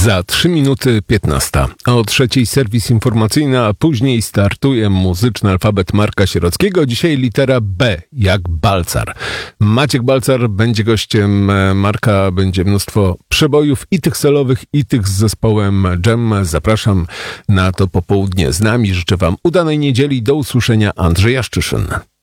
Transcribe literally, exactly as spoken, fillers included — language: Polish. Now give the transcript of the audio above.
Za trzy minuty piętnasta. O trzeciej serwis informacyjny, a później startuje muzyczny alfabet Marka Sierockiego. Dzisiaj litera B, jak Balcar. Maciek Balcar będzie gościem Marka. Będzie mnóstwo przebojów i tych solowych, i tych z zespołem Dżem. Zapraszam na to popołudnie z nami. Życzę wam udanej niedzieli. Do usłyszenia. Andrzej Jaszczyszyn.